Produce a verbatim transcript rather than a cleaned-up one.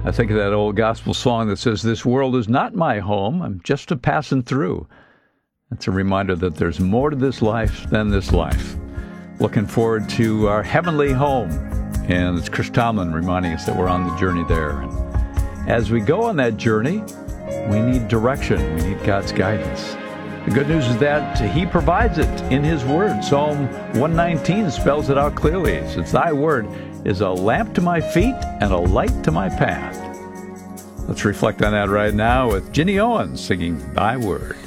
I think of that old gospel song that says, "This world is not my home. I'm just a passing through." It's a reminder that there's more to this life than this life. Looking forward to our heavenly home. And it's Chris Tomlin reminding us that we're on the journey there. And as we go on that journey, we need direction. We need God's guidance. The good news is that He provides it in His Word. Psalm one nineteen spells it out clearly. It says, "Thy word is a lamp to my feet and a light to my path." Let's reflect on that right now with Ginny Owens singing Thy Word.